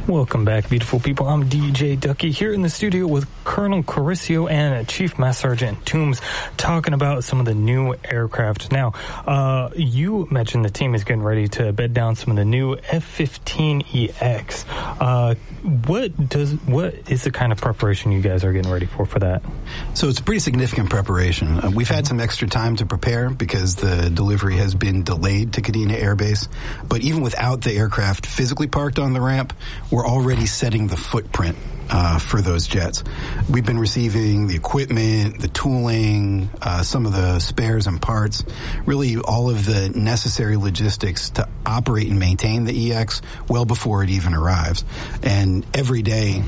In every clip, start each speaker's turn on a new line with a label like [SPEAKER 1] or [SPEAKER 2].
[SPEAKER 1] Welcome back, beautiful people. I'm DJ Ducky here in the studio with Colonel Caricio and Chief Master Sergeant Toombs talking about some of the new aircraft. Now, you mentioned the team is getting ready to bed down some of the new F-15EX. What is the kind of preparation you guys are getting ready for that?
[SPEAKER 2] So it's a pretty significant preparation. We've had some extra time to prepare because the delivery has been delayed to Kadena Air Base. But even without the aircraft physically parked on the ramp, we're already setting the footprint for those jets. We've been receiving the equipment, the tooling, some of the spares and parts, really all of the necessary logistics to operate and maintain the EX well before it even arrives. And every day,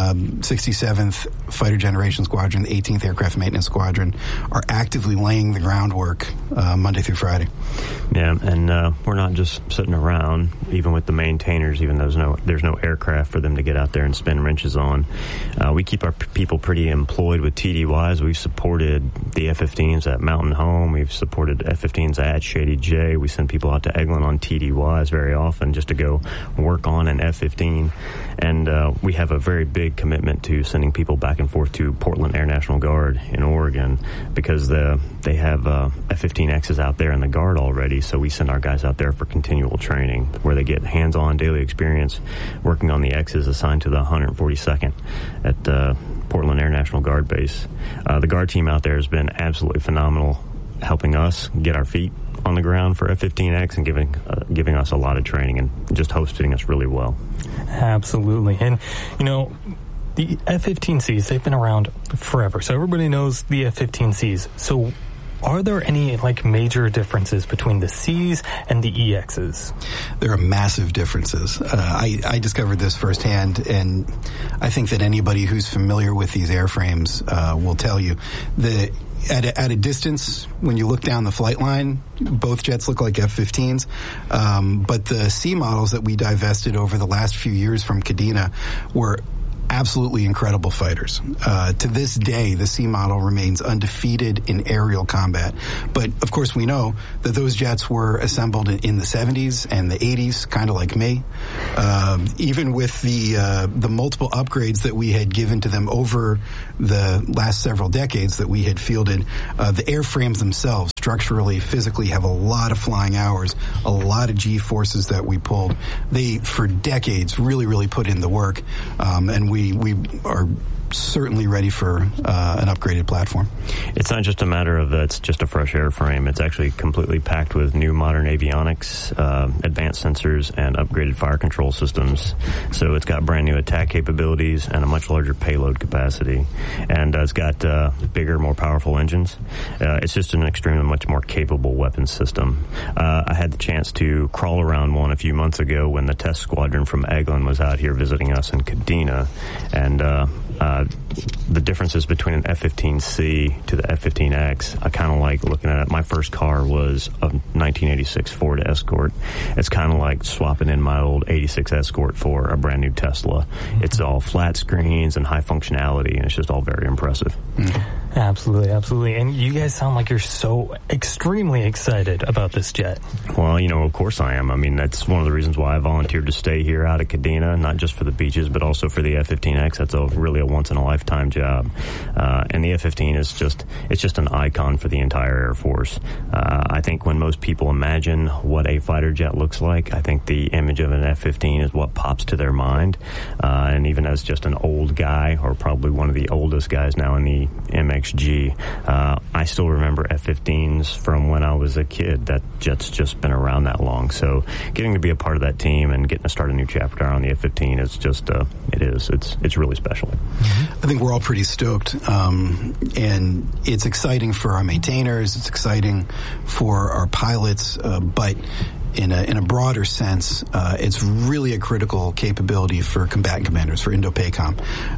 [SPEAKER 2] 67th Fighter Generation Squadron, the 18th Aircraft Maintenance Squadron are actively laying the groundwork Monday through Friday.
[SPEAKER 3] Yeah, and we're not just sitting around, even with the maintainers, even though there's no aircraft for them to get out there and spin wrenches on. We keep our people pretty employed with TDYs. We've supported the F-15s at Mountain Home. We've supported F-15s at Shady J. We send people out to Eglin on TDYs very often just to go work on an F-15. And we have a very big commitment to sending people back and forth to Portland Air National Guard in Oregon because they have F-15Xs out there in the Guard already. So we send our guys out there for continual training where they get hands-on daily experience working on the Xs assigned to the 142nd at Portland Air National Guard Base. The Guard team out there has been absolutely phenomenal, helping us get our feet on the ground for F-15X and giving us a lot of training and just hosting us really well.
[SPEAKER 1] Absolutely. And, you know, the F-15Cs, they've been around forever, so everybody knows the F-15Cs. So are there any major differences between the Cs and the EXs?
[SPEAKER 2] There are massive differences. I discovered this firsthand, and I think that anybody who's familiar with these airframes will tell you that at a distance, when you look down the flight line, both jets look like F-15s. But the C models that we divested over the last few years from Kadena were absolutely incredible fighters. To this day, the C model remains undefeated in aerial combat. But, of course, we know that those jets were assembled in the 70s and the 80s, kind of like me. Even with the multiple upgrades that we had given to them over the last several decades that we had fielded, the airframes themselves structurally, physically have a lot of flying hours, a lot of G-forces that we pulled. They, for decades, really, really put in the work, and we are certainly ready for an upgraded platform.
[SPEAKER 3] It's not just a matter of it's just a fresh airframe. It's actually completely packed with new modern avionics, advanced sensors, and upgraded fire control systems. So it's got brand new attack capabilities and a much larger payload capacity. And it's got bigger, more powerful engines. It's just an extremely much more capable weapons system. I had the chance to crawl around one a few months ago when the test squadron from Eglin was out here visiting us in Kadena. And the differences between an F-15C to the F-15X, I kind of like looking at it. My first car was a 1986 Ford Escort. It's kind of like swapping in my old 86 Escort for a brand new Tesla. It's all flat screens and high functionality, and it's just all very impressive.
[SPEAKER 1] Absolutely, absolutely. And you guys sound like you're so extremely excited about this jet.
[SPEAKER 3] Well, of course I am. I mean, that's one of the reasons why I volunteered to stay here out at Kadena, not just for the beaches, but also for the F-15X. That's really a once-in-a-lifetime job. And the F-15 is just an icon for the entire Air Force. I think when most people imagine what a fighter jet looks like, I think the image of an F-15 is what pops to their mind. And even as just an old guy, or probably one of the oldest guys now in the MXG, I still remember F-15s from when I was a kid. That jet's just been around that long. So getting to be a part of that team and getting to start a new chapter on the F-15 is just, it's really special.
[SPEAKER 2] I think we're all pretty stoked, and it's exciting for our maintainers, it's exciting for our pilots, but in a broader sense, it's really a critical capability for combatant commanders, for Indo-PACOM.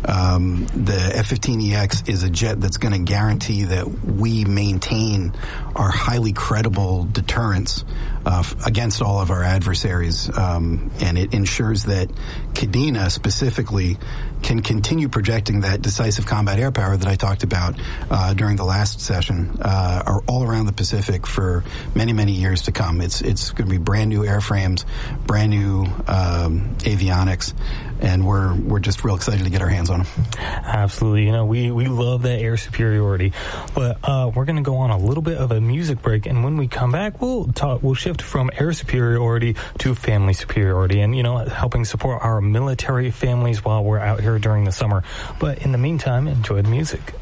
[SPEAKER 2] The F-15EX is a jet that's going to guarantee that we maintain our highly credible deterrence against all of our adversaries, and it ensures that Kadena specifically can continue projecting that decisive combat air power that I talked about during the last session all around the Pacific for many, many years to come. It's going to be brand new airframes, brand new avionics, and we're just real excited to get our hands on them.
[SPEAKER 1] Absolutely. You know, we love that air superiority. But we're going to go on a little bit of a music break, and when we come back, we'll shift from air superiority to family superiority, and, you know, helping support our military families while we're out here during the summer. But in the meantime, enjoy the music.